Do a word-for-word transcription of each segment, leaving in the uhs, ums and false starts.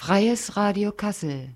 Freies Radio Kassel.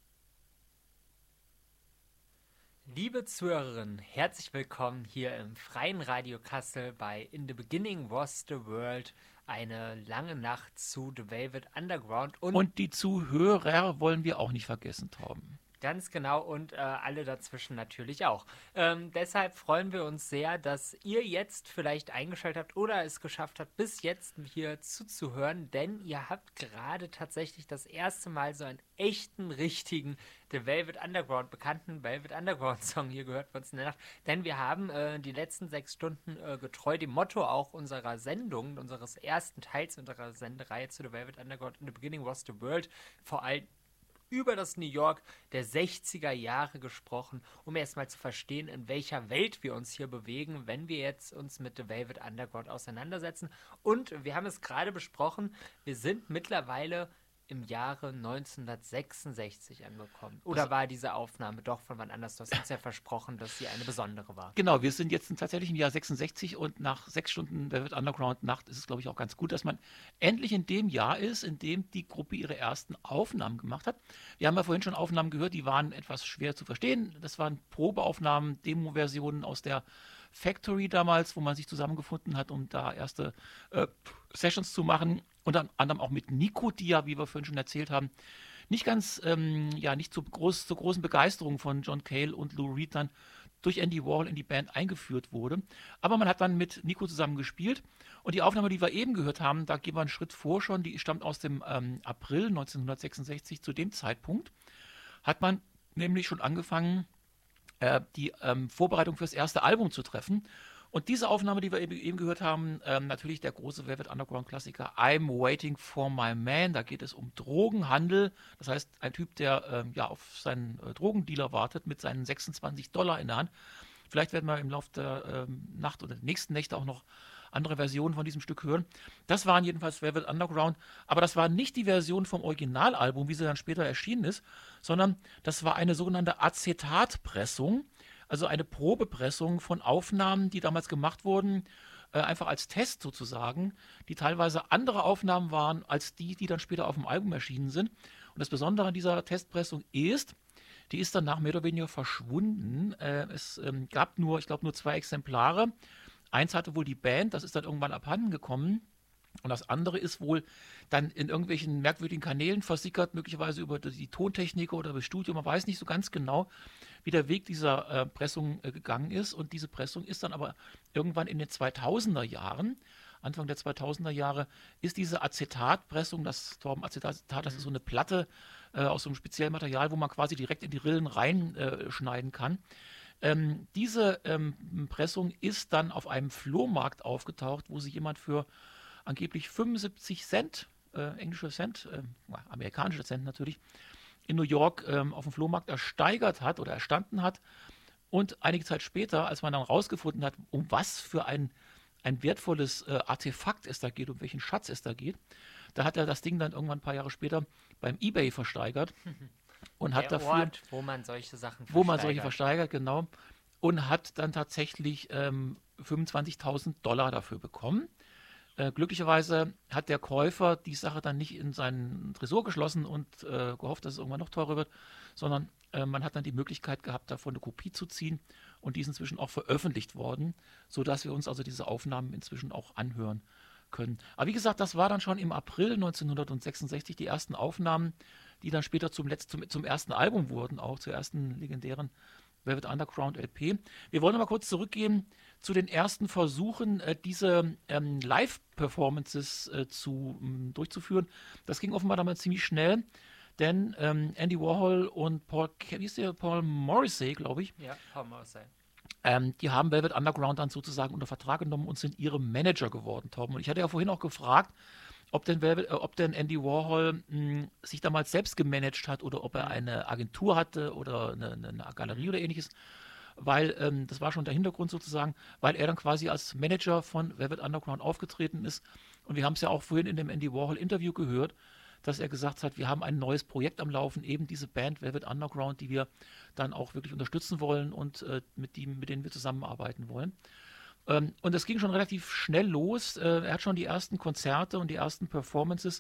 Liebe Zuhörerinnen, herzlich willkommen hier im Freien Radio Kassel bei In the Beginning Was the World, eine lange Nacht zu The Velvet Underground. Und, und die Zuhörer wollen wir auch nicht vergessen, Torben. Ganz genau, und äh, alle dazwischen natürlich auch. Ähm, deshalb freuen wir uns sehr, dass ihr jetzt vielleicht eingeschaltet habt oder es geschafft habt, bis jetzt hier zuzuhören, denn ihr habt gerade tatsächlich das erste Mal so einen echten, richtigen The Velvet Underground, bekannten Velvet Underground Song hier gehört bei uns in der Nacht. Denn wir haben äh, die letzten sechs Stunden äh, getreu dem Motto auch unserer Sendung, unseres ersten Teils unserer Sendereihe zu The Velvet Underground In the Beginning Was the World, vor allem über das New York der sechziger Jahre gesprochen, um erstmal zu verstehen, in welcher Welt wir uns hier bewegen, wenn wir jetzt uns mit The Velvet Underground auseinandersetzen. Und wir haben es gerade besprochen, wir sind mittlerweile im Jahre neunzehnhundertsechsundsechzig angekommen. Oder also, war diese Aufnahme doch von wann anders? Du hast uns ja versprochen, dass sie eine besondere war. Genau, wir sind jetzt tatsächlich im Jahr sechsundsechzig und nach sechs Stunden Velvet Underground Nacht ist es, glaube ich, auch ganz gut, dass man endlich in dem Jahr ist, in dem die Gruppe ihre ersten Aufnahmen gemacht hat. Wir haben ja vorhin schon Aufnahmen gehört, die waren etwas schwer zu verstehen. Das waren Probeaufnahmen, Demo-Versionen aus der Factory damals, wo man sich zusammengefunden hat, um da erste äh, Sessions zu machen. Unter anderem auch mit Nico Dia, wie wir vorhin schon erzählt haben. Nicht ganz, ähm, ja, nicht zur, groß, zur großen Begeisterung von John Cale und Lou Reed dann durch Andy Warhol in die Band eingeführt wurde. Aber man hat dann mit Nico zusammen gespielt. Und die Aufnahme, die wir eben gehört haben, da gehen wir einen Schritt vor schon, die stammt aus dem ähm, April neunzehnhundertsechsundsechzig. Zu dem Zeitpunkt hat man nämlich schon angefangen, äh, die ähm, Vorbereitung fürs erste Album zu treffen. Und diese Aufnahme, die wir eben gehört haben, ähm, natürlich der große Velvet Underground-Klassiker I'm Waiting for My Man. Da geht es um Drogenhandel. Das heißt, ein Typ, der ähm, ja auf seinen äh, Drogendealer wartet mit seinen sechsundzwanzig Dollar in der Hand. Vielleicht werden wir im Laufe der ähm, Nacht oder der nächsten Nächte auch noch andere Versionen von diesem Stück hören. Das waren jedenfalls Velvet Underground. Aber das war nicht die Version vom Originalalbum, wie sie dann später erschienen ist, sondern das war eine sogenannte Acetatpressung. Also eine Probepressung von Aufnahmen, die damals gemacht wurden, äh, einfach als Test sozusagen, die teilweise andere Aufnahmen waren als die, die dann später auf dem Album erschienen sind. Und das Besondere an dieser Testpressung ist, die ist danach mehr oder weniger verschwunden. Äh, es ähm, gab nur, ich glaube, nur zwei Exemplare. Eins hatte wohl die Band, das ist dann irgendwann abhanden gekommen. Und das andere ist wohl dann in irgendwelchen merkwürdigen Kanälen versickert, möglicherweise über die Tontechniker oder das Studio. Man weiß nicht so ganz genau, wie der Weg dieser äh, Pressung äh, gegangen ist. Und diese Pressung ist dann aber irgendwann in den zweitausender Jahren, Anfang der zweitausender Jahre, ist diese Acetatpressung, das Torben Acetat, das ist so eine Platte äh, aus so einem speziellen Material, wo man quasi direkt in die Rillen reinschneiden äh, kann. Ähm, diese ähm, Pressung ist dann auf einem Flohmarkt aufgetaucht, wo sich jemand für angeblich fünfundsiebzig Cent, äh, englische Cent, äh, amerikanische Cent natürlich, in New York ähm, auf dem Flohmarkt ersteigert hat oder erstanden hat. Und einige Zeit später, als man dann rausgefunden hat, um was für ein, ein wertvolles äh, Artefakt es da geht, um welchen Schatz es da geht, da hat er das Ding dann irgendwann ein paar Jahre später beim eBay versteigert. Und hat Der dafür, Ort, wo man solche Sachen versteigert. Wo man solche versteigert, genau. Und hat dann tatsächlich ähm, fünfundzwanzigtausend Dollar dafür bekommen. Äh, glücklicherweise hat der Käufer die Sache dann nicht in seinen Tresor geschlossen und äh, gehofft, dass es irgendwann noch teurer wird, sondern äh, man hat dann die Möglichkeit gehabt, davon eine Kopie zu ziehen, und die ist inzwischen auch veröffentlicht worden, sodass wir uns also diese Aufnahmen inzwischen auch anhören können. Aber wie gesagt, das war dann schon im April neunzehnhundertsechsundsechzig die ersten Aufnahmen, die dann später zum, Letz-, zum, zum ersten Album wurden, auch zur ersten legendären Velvet Underground L P. Wir wollen noch mal kurz zurückgehen zu den ersten Versuchen, äh, diese ähm, Live-Performances äh, zu, ähm, durchzuführen. Das ging offenbar damals ziemlich schnell, denn ähm, Andy Warhol und Paul, wie ist der? Paul Morrissey, glaube ich. Ja, Paul Morrissey. Ähm, die haben Velvet Underground dann sozusagen unter Vertrag genommen und sind ihre Manager geworden, Torben. Und ich hatte ja vorhin auch gefragt, ob denn, Velvet, äh, ob denn Andy Warhol mh, sich damals selbst gemanagt hat oder ob er eine Agentur hatte oder eine, eine Galerie oder ähnliches, weil ähm, das war schon der Hintergrund sozusagen, weil er dann quasi als Manager von Velvet Underground aufgetreten ist. Und wir haben es ja auch vorhin in dem Andy Warhol-Interview gehört, dass er gesagt hat, wir haben ein neues Projekt am Laufen, eben diese Band Velvet Underground, die wir dann auch wirklich unterstützen wollen und äh, mit, die, mit denen wir zusammenarbeiten wollen. Ähm, und es ging schon relativ schnell los. Äh, er hat schon die ersten Konzerte und die ersten Performances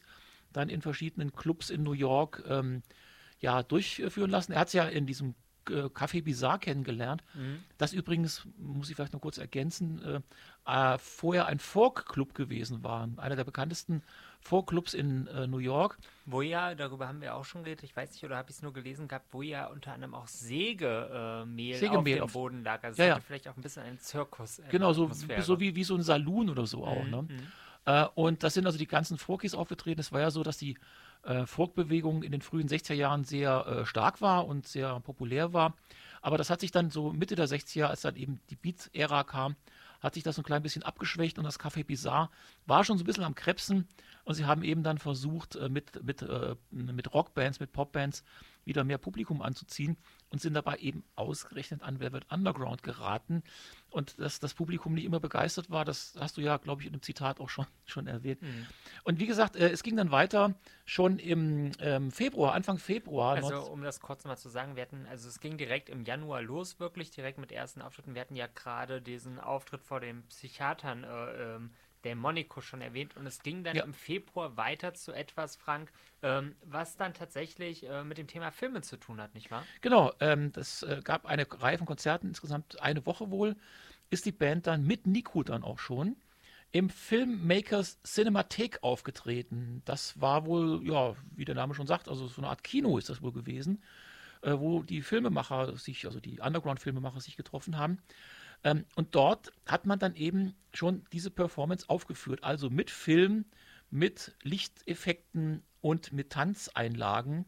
dann in verschiedenen Clubs in New York ähm, ja, durchführen lassen. Er hat es ja in diesem äh, Café Bizarre kennengelernt. Mhm. Das übrigens, muss ich vielleicht noch kurz ergänzen, äh, äh, vorher ein Folk-Club gewesen war. Einer der bekanntesten Folk-Clubs in äh, New York. Wo ja, darüber haben wir auch schon geredet, ich weiß nicht, oder habe ich es nur gelesen gehabt, wo ja unter anderem auch Sägemehl, äh, Mehl auf Sägemehl dem auf- Boden lag. Also Ja, es ja. hatte vielleicht auch ein bisschen einen Zirkus. äh, Genau, so, Atmosphäre. so wie, wie so ein Saloon oder so auch. Mhm, Ne? mhm. Äh, und das sind also die ganzen Folkies aufgetreten. Es war ja so, dass die äh, Folk-Bewegung in den frühen sechziger Jahren sehr äh, stark war und sehr populär war. Aber das hat sich dann so Mitte der sechziger, als dann eben die Beat-Ära kam, hat sich das so ein klein bisschen abgeschwächt und das Café Bizarre war schon so ein bisschen am Krebsen. Und sie haben eben dann versucht, äh, mit, mit, äh, mit Rockbands, mit Popbands wieder mehr Publikum anzuziehen und sind dabei eben ausgerechnet an Velvet Underground geraten. Und dass das Publikum nicht immer begeistert war, das hast du ja, glaube ich, in dem Zitat auch schon, schon erwähnt. Mhm. Und wie gesagt, äh, es ging dann weiter schon im ähm, Februar, Anfang Februar. Also neunzehn um das kurz mal zu sagen, wir hatten, also es ging direkt im Januar los, wirklich direkt mit ersten Auftritten. Wir hatten ja gerade diesen Auftritt vor den Psychiatern, äh, ähm, der Monaco schon erwähnt, und es ging dann Ja. im Februar weiter zu etwas, Frank, ähm, was dann tatsächlich äh, mit dem Thema Filme zu tun hat, nicht wahr? Genau, ähm, das äh, gab eine Reihe von Konzerten, insgesamt eine Woche wohl, ist die Band dann mit Nico dann auch schon im Filmmakers Cinemathek aufgetreten. Das war wohl, ja, wie der Name schon sagt, also so eine Art Kino ist das wohl gewesen, äh, wo die Filmemacher sich, also die Underground-Filmemacher sich getroffen haben. Ähm, und dort hat man dann eben schon diese Performance aufgeführt, also mit Film, mit Lichteffekten und mit Tanzeinlagen.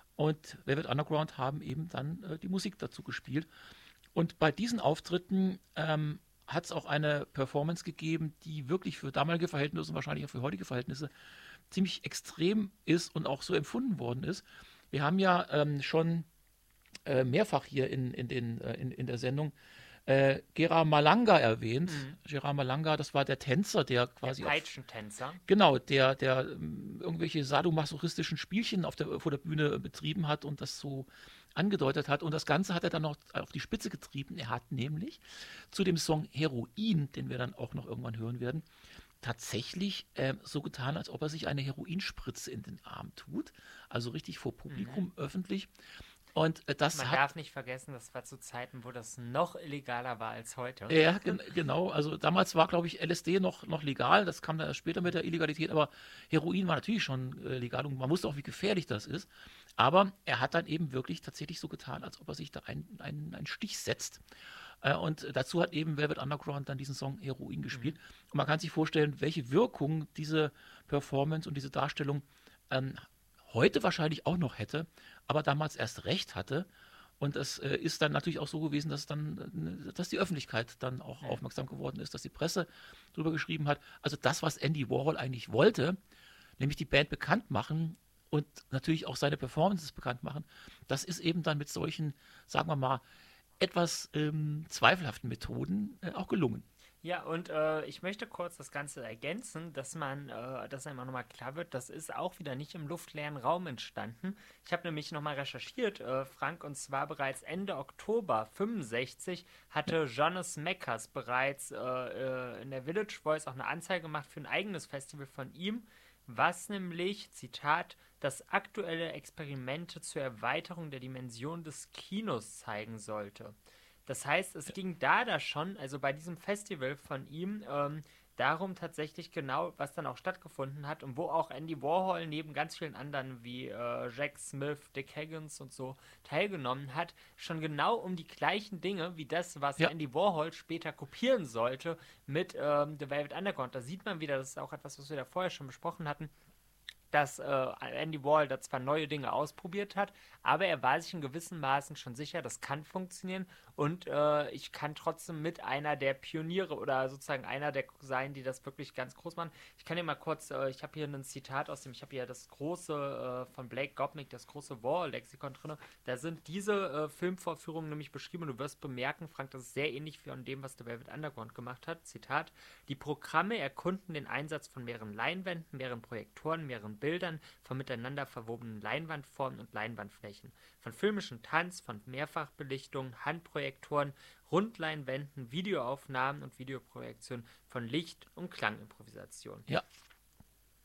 Und Velvet Underground haben eben dann äh, die Musik dazu gespielt. Und bei diesen Auftritten ähm, hat es auch eine Performance gegeben, die wirklich für damalige Verhältnisse und wahrscheinlich auch für heutige Verhältnisse ziemlich extrem ist und auch so empfunden worden ist. Wir haben ja ähm, schon äh, mehrfach hier in, in, den, äh, in, in der Sendung äh, Gerard Malanga erwähnt. Mhm. Gerard Malanga, das war der Tänzer, der quasi Der auf, Peitschentänzer. genau, der, der ähm, irgendwelche sadomasochistischen Spielchen auf der, vor der Bühne betrieben hat und das so angedeutet hat. Und das Ganze hat er dann noch auf die Spitze getrieben. Er hat nämlich zu dem Song Heroin, den wir dann auch noch irgendwann hören werden, tatsächlich ähm, so getan, als ob er sich eine Heroinspritze in den Arm tut. Also richtig vor Publikum, öffentlich. Und äh, das Man hat darf nicht vergessen, das war zu Zeiten, wo das noch illegaler war als heute. Ja, gen genau. Also damals war, glaube ich, L S D noch, noch legal. Das kam dann erst später mit der Illegalität. Aber Heroin war natürlich schon äh, legal und man wusste auch, wie gefährlich das ist. Aber er hat dann eben wirklich tatsächlich so getan, als ob er sich da einen, einen, einen Stich setzt. Äh, und dazu hat eben Velvet Underground dann diesen Song Heroin gespielt. Und man kann sich vorstellen, welche Wirkung diese Performance und diese Darstellung ähm, heute wahrscheinlich auch noch hätte, aber damals erst recht hatte. Und es äh, ist dann natürlich auch so gewesen, dass dann, äh, dass die Öffentlichkeit dann auch Ja. aufmerksam geworden ist, dass die Presse drüber geschrieben hat. Also das, was Andy Warhol eigentlich wollte, nämlich die Band bekannt machen und natürlich auch seine Performances bekannt machen, das ist eben dann mit solchen, sagen wir mal, etwas ähm, zweifelhaften Methoden äh, auch gelungen. Ja, und äh, ich möchte kurz das Ganze ergänzen, dass man, äh, dass einem auch nochmal klar wird, das ist auch wieder nicht im luftleeren Raum entstanden. Ich habe nämlich nochmal recherchiert, äh, Frank, und zwar bereits Ende Oktober fünfundsechzig hatte Jonas Mekas bereits äh, äh, in der Village Voice auch eine Anzeige gemacht für ein eigenes Festival von ihm, was nämlich, Zitat, das aktuelle Experimente zur Erweiterung der Dimension des Kinos zeigen sollte. Das heißt, es ging da da schon, also bei diesem Festival von ihm, ähm, darum tatsächlich genau, was dann auch stattgefunden hat und wo auch Andy Warhol neben ganz vielen anderen wie äh, Jack Smith, Dick Higgins und so teilgenommen hat, schon genau um die gleichen Dinge wie das, was Ja. Andy Warhol später kopieren sollte mit ähm, The Velvet Underground. Da sieht man wieder, das ist auch etwas, was wir da vorher schon besprochen hatten, dass äh, Andy Warhol da zwar neue Dinge ausprobiert hat, aber er war sich in gewissen Maßen schon sicher, das kann funktionieren und äh, ich kann trotzdem mit einer der Pioniere oder sozusagen einer der sein, die das wirklich ganz groß machen. Ich kann dir mal kurz, äh, ich habe hier ein Zitat aus dem, ich habe hier das große äh, von Blake Gopnik, das große Warhol-Lexikon drin. Da sind diese äh, Filmvorführungen nämlich beschrieben und du wirst bemerken, Frank, das ist sehr ähnlich wie an dem, was The Velvet Underground gemacht hat. Zitat: Die Programme erkunden den Einsatz von mehreren Leinwänden, mehreren Projektoren, mehreren Bildern, von miteinander verwobenen Leinwandformen und Leinwandflächen, von filmischem Tanz, von Mehrfachbelichtung, Handprojektoren, Rundleinwänden, Videoaufnahmen und Videoprojektionen, von Licht- und Klangimprovisation. Ja.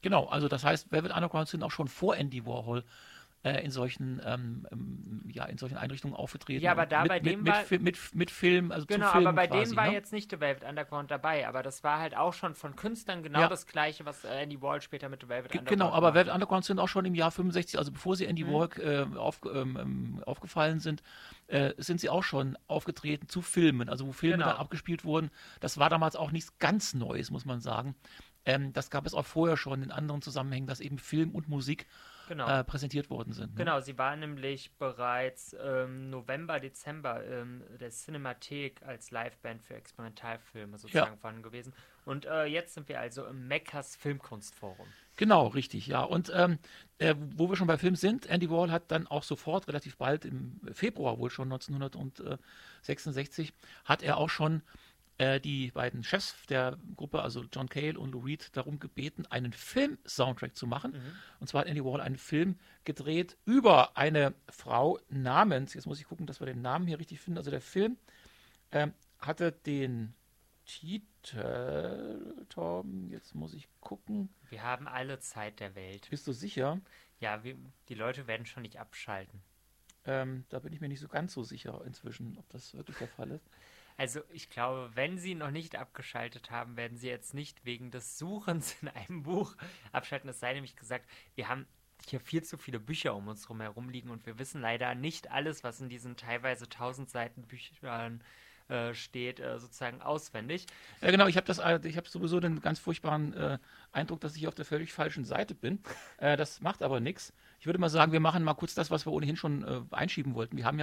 Genau, also das heißt, Velvet Underground sind auch schon vor Andy Warhol äh, in solchen ähm, ähm, ja, in solchen Einrichtungen aufgetreten. Ja, aber und da mit, bei mit, dem mit, war- Fi- mit, mit Film, also Genau, zu Filmen aber bei quasi, denen war ne? jetzt nicht The Velvet Underground dabei, aber das war halt auch schon von Künstlern genau Ja. das Gleiche, was äh, Andy Warhol später mit The Velvet Ge- Underground Genau, aber gemacht Velvet hat. Underground sind auch schon im Jahr fünfundsechzig, also bevor sie Andy Mhm. Warhol äh, auf, ähm, ähm, aufgefallen sind, äh, sind sie auch schon aufgetreten zu Filmen, also wo Filme Genau. dann abgespielt wurden. Das war damals auch nichts ganz Neues, muss man sagen. Ähm, das gab es auch vorher schon in anderen Zusammenhängen, dass eben Film und Musik Genau. äh, präsentiert worden sind. Ne? Genau, sie war nämlich bereits ähm, November, Dezember ähm, der Cinemathek als Liveband für Experimentalfilme sozusagen vorhanden gewesen. Und äh, jetzt sind wir also im Meccas Filmkunstforum. Genau, richtig, ja. Und ähm, äh, wo wir schon bei Film sind, Andy Warhol hat dann auch sofort, relativ bald, im Februar wohl schon neunzehnhundertsechsundsechzig, hat er auch schon äh, die beiden Chefs der Gruppe, also John Cale und Lou Reed, darum gebeten, einen Film-Soundtrack zu machen. Und zwar hat Andy Warhol einen Film gedreht über eine Frau namens, jetzt muss ich gucken, dass wir den Namen hier richtig finden, also der Film ähm, hatte den Titel, Tom, jetzt muss ich gucken, Wir haben alle Zeit der Welt. bist du sicher? Ja, wir, die Leute werden schon nicht abschalten. Ähm, da bin ich mir nicht so ganz so sicher inzwischen, ob das wirklich der Fall ist. Also ich glaube, wenn Sie noch nicht abgeschaltet haben, werden Sie jetzt nicht wegen des Suchens in einem Buch abschalten. Es sei nämlich gesagt, wir haben hier viel zu viele Bücher um uns herum liegen und wir wissen leider nicht alles, was in diesen teilweise tausend Seiten Büchern äh, steht, äh, sozusagen auswendig. Ja, genau, ich habe das, äh, ich habe sowieso den ganz furchtbaren äh, Eindruck, dass ich hier auf der völlig falschen Seite bin. Äh, das macht aber nichts. Ich würde mal sagen, wir machen mal kurz das, was wir ohnehin schon äh, einschieben wollten. Wir haben ja